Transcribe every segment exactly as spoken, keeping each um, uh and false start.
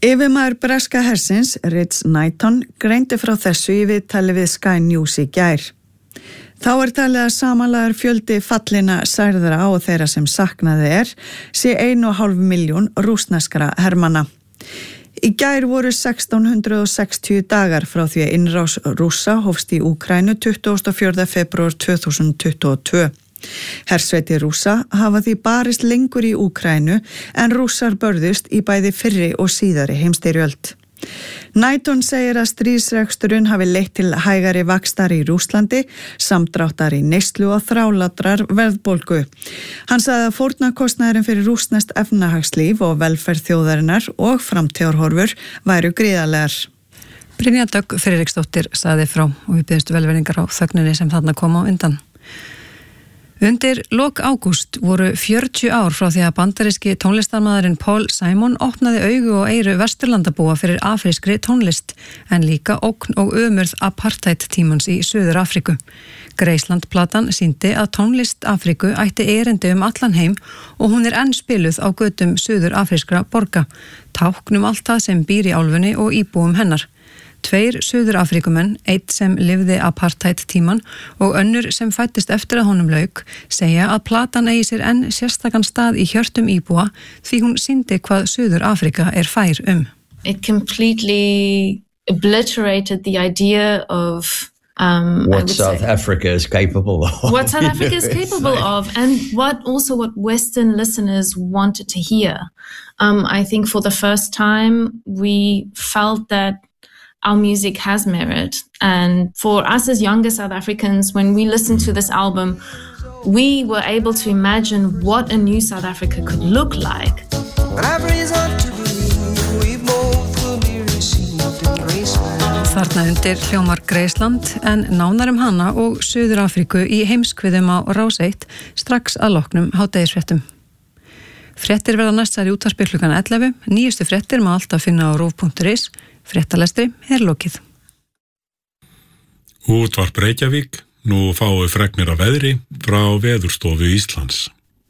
Yfirmaður breska hersins, Rich Knighton, greindi frá þessu í viðtali við Sky News í gær. Þá er talið að samanlagður fjöldi fallina særðra og þeirra sem saknaði er sé ein og hálf milljón rússneskra hermanna. Í gær voru sextán hundruð sextíu dagar frá því að innrás Rússa hófst í Úkraínu tuttugasta og fjórða febrúar tvö þúsund tuttugu og tvö. Hersveitir Rússa hafa því barist lengur í Úkraínu en Rússar börðust í bæði fyrri og síðari heimsstyrjöld. Knighton segir að stríðsreksturinn hafi leitt til hægari vaxtar í Rússlandi, samdráttar í neyslu og þrálatrar verðbólgu. Hann sagði að fórnarkostnaðurinn fyrir rússneskt efnahagslíf og velferð þjóðarinnar og framtíðarhorfur væru gríðarlegar. Brynja Dögg Friðriksdóttir sagði frá og við biðjumst velvirðingar á þögninni sem þarna kom á undan. Undir lok ágúst voru fjörutíu ár frá því að bandaríski tónlistarmaðurinn Paul Simon opnaði augu og eyru Vesturlandabúa fyrir afrískri tónlist, en líka ógn og ömurð apartheid tímans í Suður Afríku. Graceland-platan sýndi að tónlist Afríku ætti erindi um allan heim og hún er enn spiluð á götum Suður Afrískra borga, táknum allt það sem býr í álfunni og íbúum hennar. Tveir Suður Afríkumenn, einn sem lifði apartheid tíman og önnur sem fættist eftir að honum lauk, segja að platan eigi sér enn sérstakan stað í hjörtum íbúa því hún sýndi hvað Suður Afríka er fær um. It completely obliterated the idea of um, what South say, Africa is capable of. What South Africa is capable of, and what also what Western listeners wanted to hear. Um, I think for the first time we felt that our music has merit, and for us as younger South Africans, when we listened to this album, we were able to imagine what a new South Africa could look like. Þarna undir hljómar Graceland, en nánar um hana og Suður Afríku í heimskviðum á Rás eitt strax að loknum hádegisfréttum. Fréttir verða næstar í útvarpi klukkan ellefu, nýjustu fréttir má alltaf finna á rúv punktur is. Fréttalestri er lokið. Útvarp Reykjavík, nú fáum við fregnir af veðri frá Veðurstofu Íslands.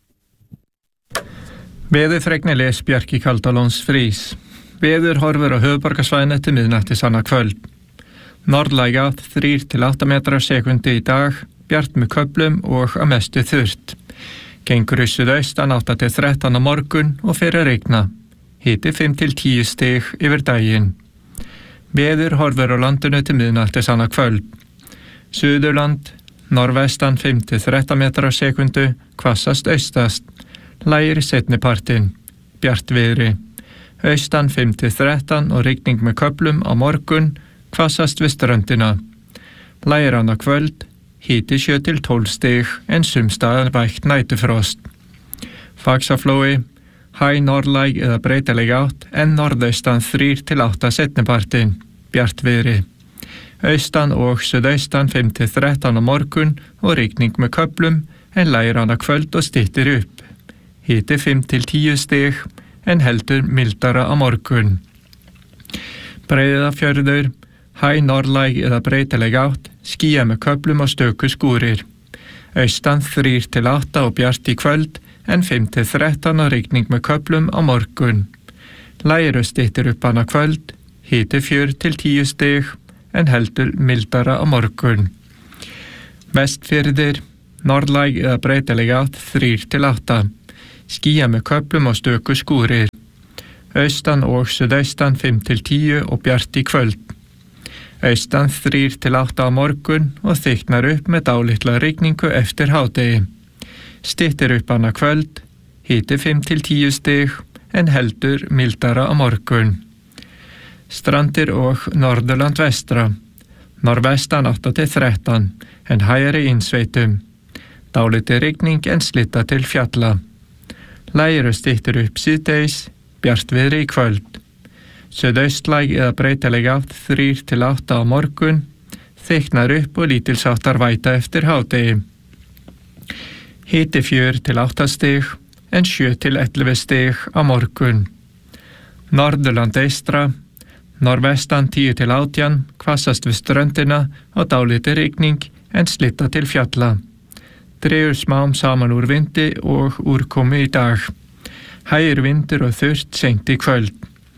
Veðurfregnir les Bjarki Kaldalóns Frís. Veður horfur á höfuðborgarsvæðinu til miðnættis annað kvöld. Norðlæg átt þrír til átta metrar á sekundi í dag, bjart með köflum og að mestu þurrt. Gengur í suðaustan átta til þrettán á morgun og fer að rigna. Hiti fimm til tíu stig yfir daginn. Veður horfur á landinu til miðnættis annað kvöld. Suðurland, norðvestan fimm til þrettán metrar á sekundu, hvassast austast. Lægir í seinnipartinn, bjart viðri. Austan fimm til þrettán og rigning með köflum á morgun, hvassast við ströndina. Lægir annað kvöld, hiti sjö til tólf stig en sumstaðar vægt nætufrost. Faxaflói, hæg norðlæg eða breytileg átt en norðaustan þrír til átta seinnipartinn, bjart viðri. Austan og suðaustan fimm til þrettán á morgun og rigning með köflum en lægir annað kvöld og styttir upp. Hiti fimm til tíu stig en heldur mildara á morgun. Breiðafjörður, hæg norðlæg eða breytileg átt, skýja með köflum og stöku skúrir. Austan þrír til átta og bjart í kvöld en fimm til þrettán og rigning með köflum á morgun. Lægir og styttir upp annað kvöld, hiti fjör til tíu stig en heldur mildara á morgun. Vestfirðir, norðlæg eða breytileg átt þrír til átta. Skýja með köflum og stöku skúrir. Austan og suðaustan fimm til tíu og bjart í kvöld. Austan þrír til átta á morgun og þykknar upp með dálitla rigningu eftir hádegi. Styttir upp annað kvöld, hiti fimm til tíu stig en heldur mildara á morgun. Strandir og Norðurland vestra. Norðvestan átta til þrettán en hægari innsveitum. Dálítið rigning en slitta til fjalla. Lægir og styttir upp síðdegis, bjart viðri í kvöld. Suðaustlæg eða breytileg átt þrír til átta á morgun, þykknar upp og lítilsháttar væta eftir hádegi. Hiti fjör til átta stig en sjö til ellefu stig á morgun. Norðurland eystra, norðvestan tíu til átján, hvassast við ströndina og dálítið rigning en slitta til fjalla. Dregur smám saman úr vindi og úrkomi í dag. Hægir vindur og þurrt seint í kvöld.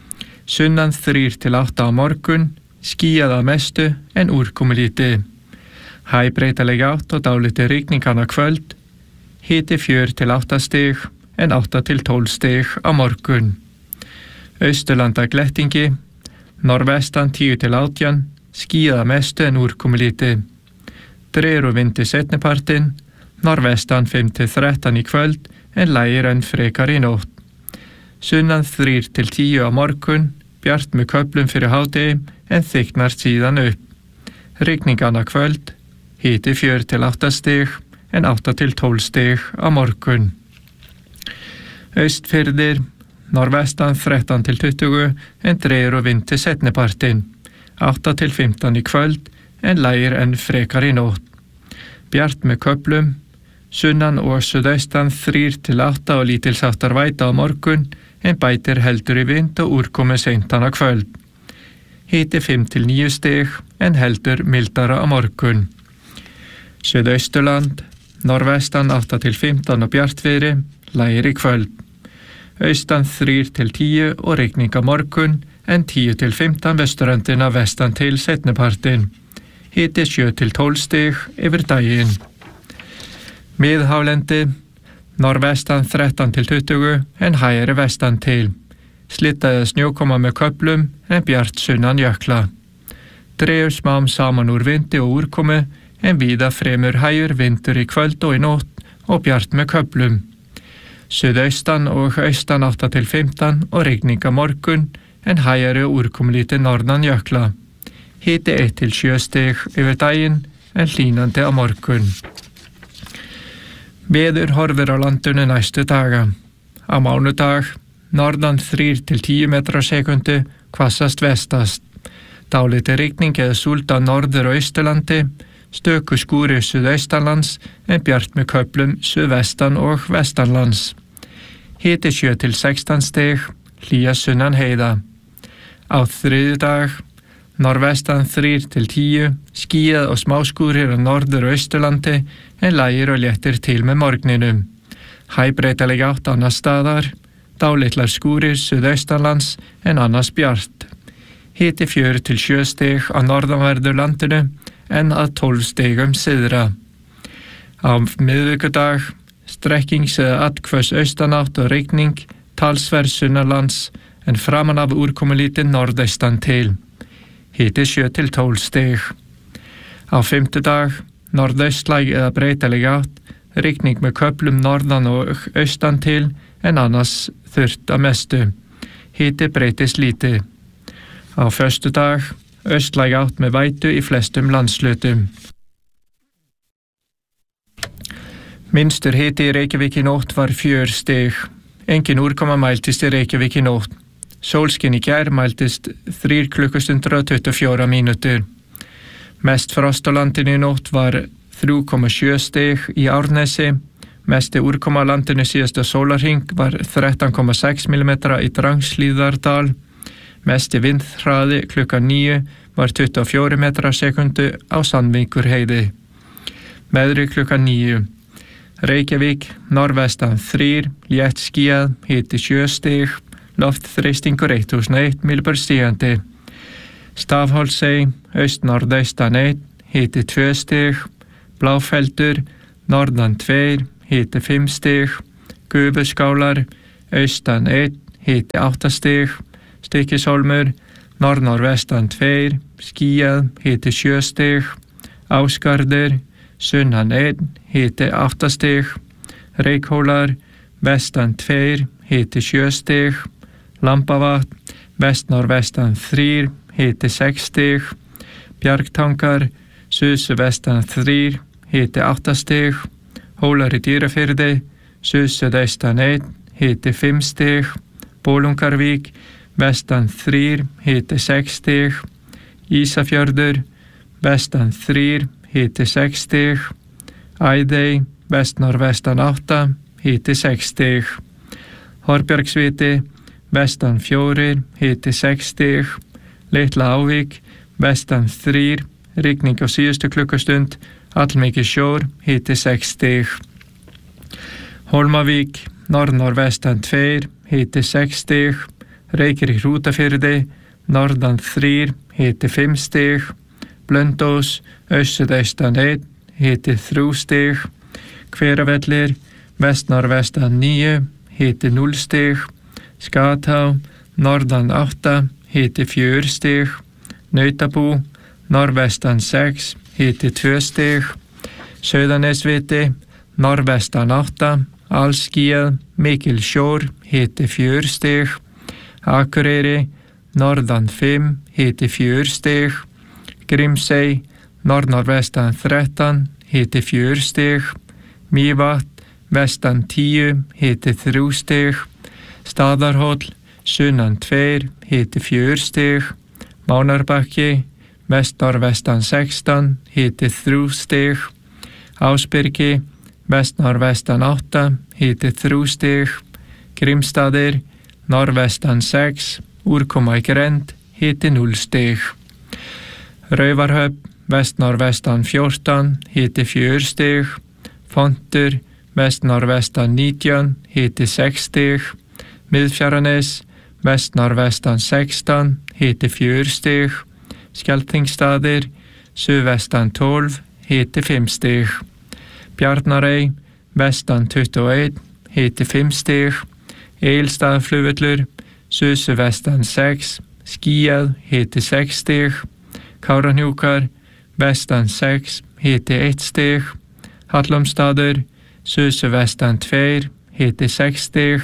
Sunnan þrír til átta á morgun, skýjað að mestu en úrkomulítið. Hæbreytileg átt og dálítið rigning annað kvöld, hiti fjör til átta stig en átta til tólf stig á morgun. Austurlanda glettingi, norðvestan tíu til átján, skýjað að mestu en úrkomulítið. Dregur úr vindi seinnipartinn, norðvestan fimm til þrettán í kvöld en lægir enn frekar í nótt. Sunnan þrír til tíu á morgun, bjart með köflum fyrir hádegi en þykknar síðan upp. Rigning annað kvöld, hiti fjör til átta stig en átta til tólf stig á morgun. Austfirðir, norðvestan þrettán til tuttugu en dregur úr vindi seinnipartinn, átta til fimmtán í kvöld en lægir enn frekar í nótt. Bjart með köflum, sunnan og suðaustan þrír til átta og lítilsháttar væta á morgun en bætir heldur í vind og úrkomu seint annað kvöld. Hiti fimm til níu stig en heldur mildara á morgun. Suðausturland, norðvestan átta til fimmtán og bjartviðri, lægir í kvöld. Austan þrír til tíu og rigning á morgun en tíu til fimmtán vesturöndina vestan til seinnipartinn. Hiti sjö til tólf stig yfir daginn. Miðhálendi, norðvestan þrettán til tuttugu en hægari vestan til. Slittaði snjókoma með köflum en bjart sunnan jökla. Dregur smám saman úr vindi og úrkomu en víða fremur hægur vindur í kvöld og í nótt og bjart með köflum. Suðaustan og austan átta til fimmtán og rigning á morgun en hægari úrkomulítið norðan jökla. Hiti eitt til sjö stig yfir daginn en hlýnandi á morgun. Veður horfir á landinu næstu daga. Á mánudag, norðan þrír til tíu metra á sekundu, hvassast vestast. Dálítið rigning eða súld á norður og austurlandi, stöku skúrir suðaustanlands en bjart með köflum suðvestan og vestanlands. Hiti sjö til sextán stig, hlýja sunnan heiða. Á þriðjudag, norðvestan þrír til tíu, skýjað og smáskúrir á norður og austurlandi en lægir og léttir til með morgninum. Hæbreytileg átt annars staðar, dálitlar skúrir suðaustanlands en annars bjart. Hiti fjör til sjö stig á norðanverðu landinu en að tólf stigum syðra. Á miðvikudag, strekkings eða allhvöss austanátt og rigning, talsverð sunnanlands en framan af úrkomulítið norðaustan til. Hiti sjö til tólf stig. Á fimmtudag, norðaustlæg eða breytileg átt, rigning með köflum norðan og austan til en annars þurrt að mestu. Hiti breytist lítið. Á föstudag, austlæg átt með vætu í flestum landslutum. Minnstur hiti í Reykjavík í nótt var fjör stig. Engin úrkoma mæltist í Reykjavík í nótt. Sólskin í gær mæltist þrjár klukkustundir og tuttugu og fjórar mínútur. Mest frost á landinu í nótt var þrjú komma sjö stig í Árnesi. Mesti úrkoma á landinu síðasta sólarhring var þrettán komma sex millimetrar í Drangshlíðardal. Mesti vindhraði klukkan níu var tuttugu og fjórir metrar á sekundu á Sandvíkurheiði. Veðri klukkan níu. Reykjavík, norðvestan þrír, létt skýjað, hiti sjö stig, loftþrýstingur þúsund og eitt millibar/stígandi. Stafholtsey, aust-norðaustan eitt, hiti tvö stig, Bláfeldur, norðan tveir, hiti fimm stig, Gufuskálar, austan einn, hiti átta stig, Stykkishólmur, norð-norðvestan tveir, skýjað, hiti sjö stig, Ásgarður, sunnan einn, hiti átta stig, Reykhólar, vestan tveir, hiti sjö stig, Lambavatn, vest-norðvestan þrír, hiti sex stig, Bjargtangar, suðsuvestan þrír, hiti átta stig, Hólar í Dýrafirði, suðsuðaustan einn, hiti fimm stig, Bolungarvík, vestan þrír, hiti sex stig, Ísafjörður, vestan þrír, hiti sex stig, Æðey, vest-norðvestan átta, hiti sex stig, Horbjargsviti, vestan fjórir, hiti sex stig, Litla Ávík, vestan þrír, rigning á síðustu klukkustund, allmikið sjór, hiti sex stig. Hólmavík, norð-norðvestan tveir, hiti sex stig, Reykjavík Hrútafirði, norðan þrír, hiti fimm stig, Blönduós, aussuðaustan einn, hiti þrjú stig, Hveravellir, vestnorvestan níu, hiti núll stig, Skatá, norðan átta, hiti fjögur stig, Nautabú, norðvestan sex, hiti tvö stig, Sauðanesviti, norðvestan átta, allskýjað, mikil sjór, hiti fjögur stig, Akureyri, norðan fimm, hiti fjögur stig, Grímsey, norðnorvestan þrettán, hiti fjögur stig, Mývatn, vestan tíu, hiti þrjú stig, Staðarhóll, sunnan tveir, hiti fjögur stig, Mánarbakki, vestnorvestan sextán, hiti þrjú stig, Ásbyrgi, vestnorvestan átta, hiti þrjú stig, Grímsstaðir, norðvestan sex, úrkoma í grennd, hiti núll stig. Raufarhöfn, vestnorvestan fjórtán, hiti fjögur stig, Fontur, vestnorvestan nítján, hiti sex stig, Miðfjaranes, vestnorvestan sextán, hiti fjögur stig, Skeltingsstaðir, suðvestan tólf, hiti fimm stig, Bjarnarey, vestan tuttugu og einn, hiti fimm stig, Egilsstaðaflugvöllur, suðvestan sex, skýjað, hiti sex stig, Kárahnjúkar, vestan sex, hiti eitt stig, Hallormsstaður, suðvestan tveir, hiti sex stig,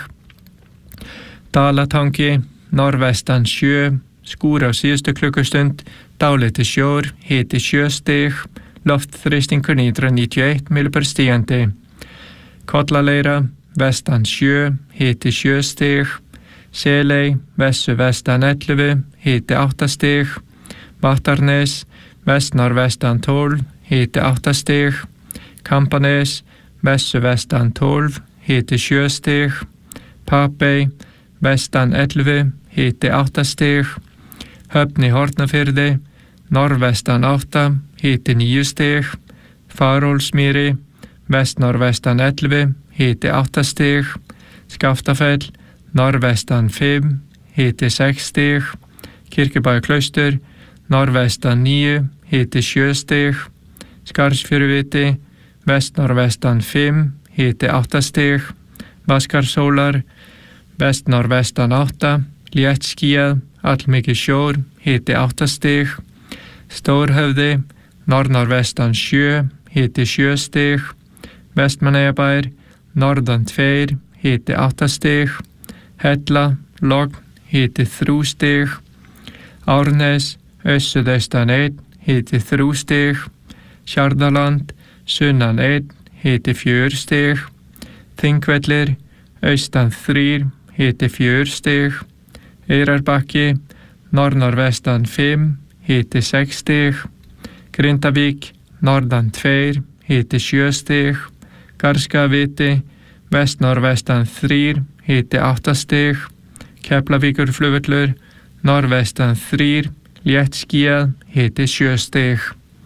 Dalatangi, norðvestan sjö, skúr á síðustu klukkustund, dálítill sjór, hiti sjö stig, loftþrýstingur níu hundruð níutíu og eitt millimetrar per stígandi. Kollaleira, vestan sjö, hiti sjö stig, Seley, vestan ellefu, hiti átta stig, Vattarnes, vestnorvestan tólf, hiti átta stig, Kampanes, vestan tólf, hiti sjö stig, Papey, vestan ellefu, hiti átta stig, Höfn í Hornafirði, norðvestan átta, hiti níu stig, Farólfsmýri, vestnorvestan ellefu, hiti átta stig, Skaftafell, norðvestan fimm, hiti sex stig, Kirkjubæjarklaustur, norðvestan níu, hiti sjö stig, Skarðsfjöruviti, vestnorvestan fimm, hiti átta stig, Vatnsskarðshólar, vestnorvestan átta, léttskýjað, allmikið sjór, hiti átta stig, Stórhöfði, norðnorvestan sjö, hiti sjö stig, Vestmannaeyjabær, norðan tveir, hiti átta stig, Hella, logn, hiti þrjú stig, Árnes, aussuðaustan einn, hiti þrjú stig, Sjarðaland, sunnan einn, hiti fjögur stig, Þingvellir, austan þrír, hiti fjögur stig, Eyrarbakki, norðnorvestan fimm, hiti sex stig, Grindavík, norðan tveir, hiti sjö stig, Garðskagaviti, vestnorvestan þrír, hiti átta stig, Keflavíkurflugvöllur, norðvestan þrír, léttskýjað, hiti sjö stig.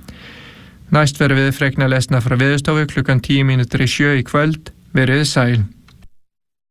Næst verður við fregna lesna frá Veðurstofu klukkan tíu mínútur í sjö í kvöld. Verið sæl.